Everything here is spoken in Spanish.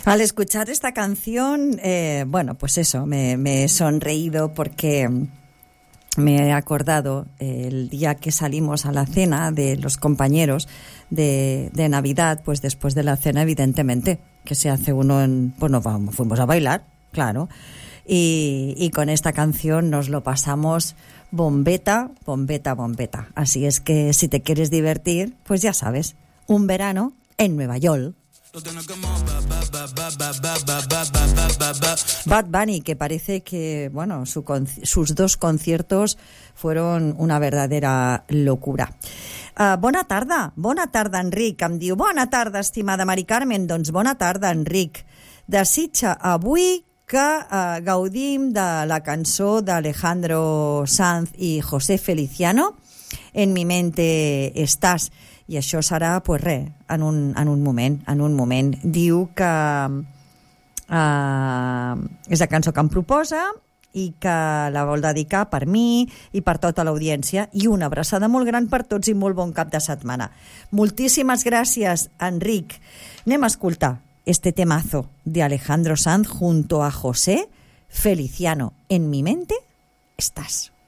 Al escuchar esta canción, bueno, pues eso, me he sonreído porque me he acordado el día que salimos a la cena de los compañeros de Navidad, pues después de la cena, evidentemente, que se hace uno bueno, fuimos a bailar, claro, y con esta canción nos lo pasamos bombeta, bombeta, bombeta. Así es que si te quieres divertir, pues ya sabes, un verano en Nueva York. Bad Bunny, que parece que, bueno, sus dos conciertos fueron una verdadera locura. Bona tarda, Enric. Em diu, bona tarda, estimada Mari Carmen. Doncs bona tarda, Enric. Desitja avui que gaudim de la cançó d'Alejandro Sanz i José Feliciano, En mi mente estàs. I això serà, pues res, en un moment. Diu que és la cançó que em proposa i que la vol dedicar per mi i per tota l'audiència, i una abraçada molt gran per tots i molt bon cap de setmana. Moltíssimes gràcies, Enric. Anem a escoltar este temazo de Alejandro Sanz junto a José Feliciano. En mi mente estàs.